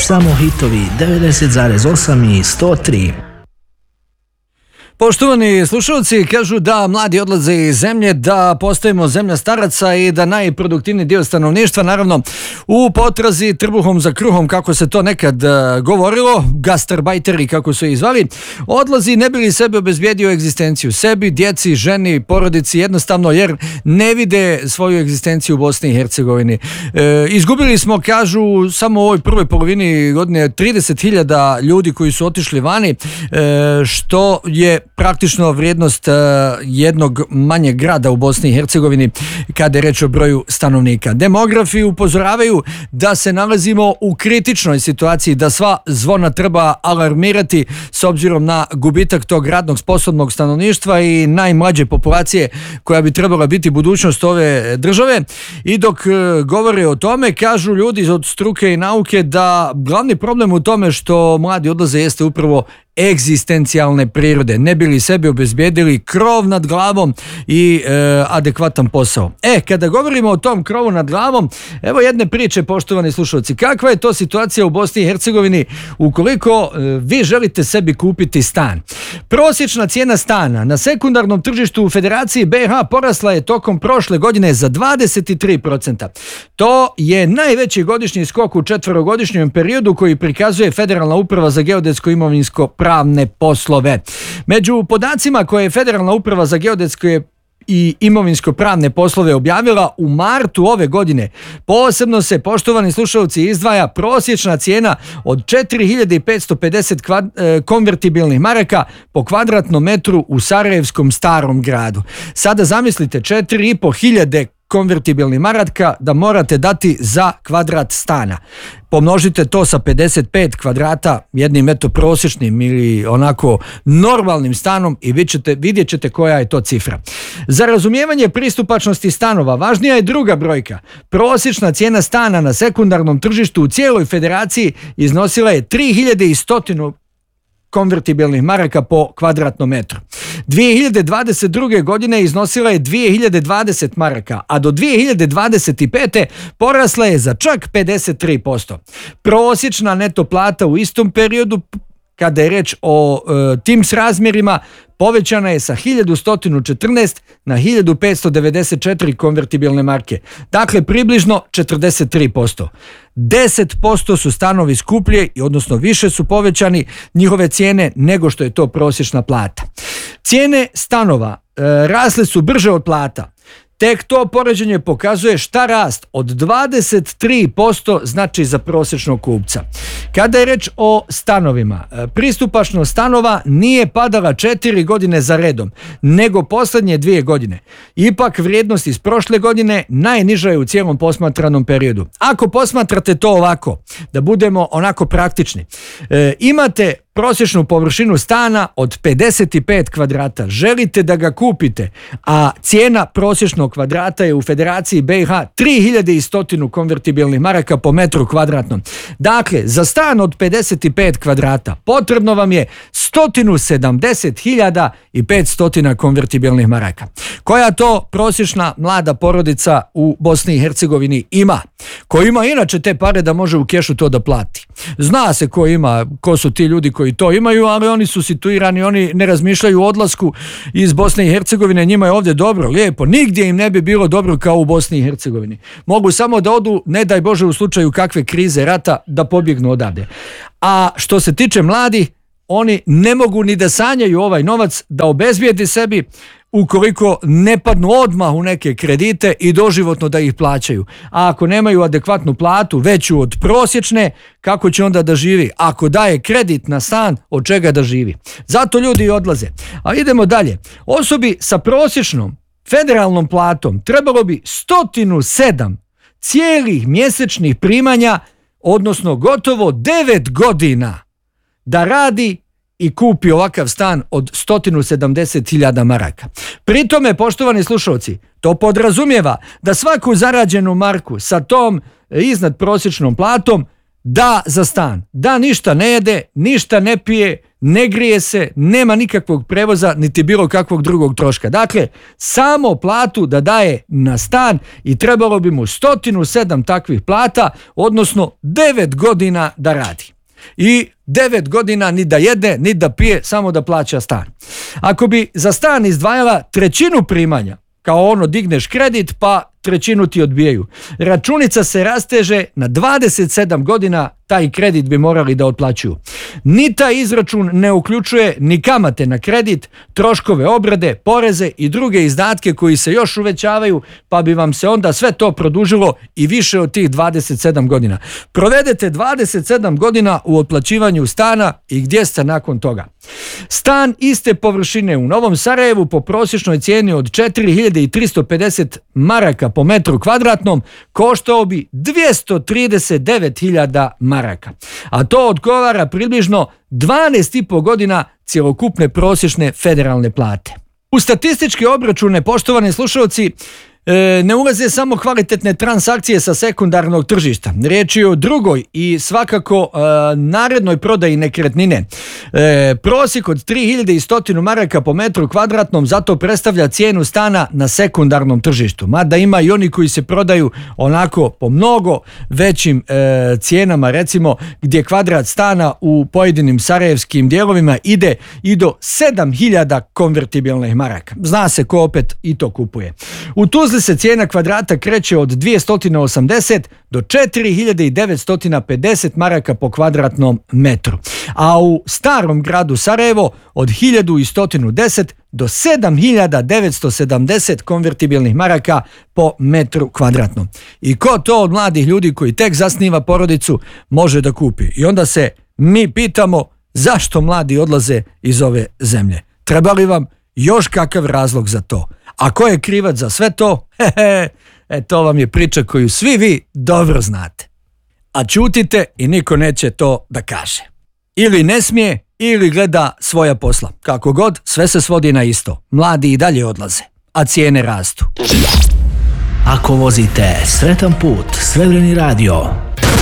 Samo hitovi 90,8 i 103. Poštovani slušalci, kažu da mladi odlaze iz zemlje, da postajemo zemlja staraca i da najproduktivniji dio stanovništva, naravno u potrazi trbuhom za kruhom, kako se to nekad govorilo, gastarbajteri kako su ih zvali, odlazi ne bi li sebi obezbijedio egzistenciju, sebi, djeci, ženi, porodici, jednostavno jer ne vide svoju egzistenciju u Bosni i Hercegovini. Izgubili smo, kažu, samo u ovoj prvoj polovini godine 30.000 ljudi koji su otišli vani, što je praktično vrijednost jednog manjeg grada u Bosni i Hercegovini kada je reč o broju stanovnika. Demografi upozoravaju da se nalazimo u kritičnoj situaciji, da sva zvona treba alarmirati s obzirom na gubitak tog radnog sposobnog stanovništva i najmlađe populacije koja bi trebala biti budućnost ove države. I dok govore o tome, kažu ljudi od struke i nauke da glavni problem u tome što mladi odlaze jeste upravo egzistencijalne prirode, ne bi li sebi obezbijedili krov nad glavom i adekvatan posao. Kada govorimo o tom krovu nad glavom, evo jedne priče, poštovani slušalci. Kakva je to situacija u Bosni i Hercegovini ukoliko vi želite sebi kupiti stan? Prosječna cijena stana na sekundarnom tržištu u Federaciji BiH porasla je tokom prošle godine za 23%. To je najveći godišnji skok u četverogodišnjem periodu koji prikazuje Federalna uprava za geodetsko imovinsko pravne poslove. Među podacima koje je Federalna uprava za geodetske i imovinsko-pravne poslove objavila u martu ove godine, posebno se, poštovani slušalci, izdvaja prosječna cijena od 4.550 konvertibilnih maraka po kvadratnom metru u Sarajevskom starom gradu. Sada zamislite 4.500 konvertibilnih maraka da morate dati za kvadrat stana. Pomnožite to sa 55 kvadrata, jednim prosječnim ili onako normalnim stanom i vidjet ćete koja je to cifra. Za razumijevanje pristupačnosti stanova važnija je druga brojka. Prosječna cijena stana na sekundarnom tržištu u cijeloj federaciji iznosila je 3.100 konvertibilnih maraka po kvadratnom metru. 2022. godine iznosila je 2020 maraka, a do 2025. porasla je za čak 53%. Prosječna neto plata u istom periodu, kada je reč o tim srazmjerima, povećana je sa 1.114 na 1.594 konvertibilne marke. Dakle, približno 43%. 10% su stanovi skuplje, odnosno više su povećani njihove cijene nego što je to prosječna plata. Cijene stanova rasle su brže od plata. Tek to poređenje pokazuje šta rast od 23% znači za prosječnog kupca. Kada je reč o stanovima, pristupačnost stanova nije padala 4 godine za redom, nego posljednje 2 godine. Ipak vrijednost iz prošle godine najniža je u cijelom posmatranom periodu. Ako posmatrate to ovako, da budemo onako praktični, imate prosječnu površinu stana od 55 kvadrata. Želite da ga kupite, a cijena prosječnog kvadrata je u Federaciji BiH 3.100 konvertibilnih maraka po metru kvadratnom. Dakle, za stan od 55 kvadrata potrebno vam je 170.500 konvertibilnih maraka. Koja to prosječna mlada porodica u Bosni i Hercegovini ima? Ko ima inače te pare da može u kešu to da plati? Zna se ko ima, ko su ti ljudi koji to imaju, ali oni su situirani, oni ne razmišljaju o odlasku iz Bosne i Hercegovine, njima je ovdje dobro, lijepo, nigdje im ne bi bilo dobro kao u Bosni i Hercegovini. Mogu samo da odu, ne daj Bože u slučaju kakve krize, rata, da pobjegnu odavde. A što se tiče mladih, oni ne mogu ni da sanjaju ovaj novac da obezbijedi sebi ukoliko ne padnu odmah u neke kredite i doživotno da ih plaćaju. A ako nemaju adekvatnu platu, veću od prosječne, kako će onda da živi? Ako daje kredit na stan, od čega da živi? Zato ljudi odlaze. A idemo dalje. Osobi sa prosječnom federalnom platom trebalo bi 107 cijelih mjesečnih primanja, odnosno gotovo 9 godina da radi i kupi ovakav stan od 170.000 maraka. Pri tome, poštovani slušalci, to podrazumijeva da svaku zarađenu marku sa tom iznad prosječnom platom da za stan, da ništa ne jede, ništa ne pije, ne grije se, nema nikakvog prevoza niti bilo kakvog drugog troška. Dakle, samo platu da daje na stan i trebalo bi mu 107 takvih plata, odnosno 9 godina da radi. I 9 godina ni da jede, ni da pije, samo da plaća stan. Ako bi za stan izdvajala trećinu primanja, kao ono digneš kredit pa trećinu ti odbijaju, računica se rasteže na 27 godina, taj kredit bi morali da otplaćuju. Ni taj izračun ne uključuje ni kamate na kredit, troškove obrade, poreze i druge izdatke koji se još uvećavaju, pa bi vam se onda sve to produžilo i više od tih 27 godina. Provedete 27 godina u otplaćivanju stana i gdje ste nakon toga? Stan iste površine u Novom Sarajevu po prosječnoj cijeni od 4350 maraka po metru kvadratnom koštao bi 239.000 maraka. A to odgovara približno 12,5 godina cjelokupne prosječne federalne plate. U statističke obračune, poštovani slušalci, ne ulaze samo kvalitetne transakcije sa sekundarnog tržišta. Riječ je o drugoj i svakako narednoj prodaji nekretnine. Prosjek od 3100 maraka po metru kvadratnom zato predstavlja cijenu stana na sekundarnom tržištu. Mada ima i oni koji se prodaju onako po mnogo većim cijenama, recimo gdje kvadrat stana u pojedinim sarajevskim dijelovima ide i do 7000 konvertibilnih maraka. Zna se ko opet i to kupuje. U Tuzli se cijena kvadrata kreće od 280 do 4950 maraka po kvadratnom metru. A u starom gradu Sarajevo od 1110 do 7970 konvertibilnih maraka po metru kvadratnom. I ko to od mladih ljudi koji tek zasniva porodicu može da kupi? I onda se mi pitamo zašto mladi odlaze iz ove zemlje. Treba li vam još kakav razlog za to? A ko je krivac za sve to? To vam je priča koju svi vi dobro znate. A ćutite i niko neće to da kaže. Ili ne smije, ili gleda svoja posla. Kako god, sve se svodi na isto. Mladi i dalje odlaze, a cijene rastu. Ako vozite Sretan put, Srebreni radio.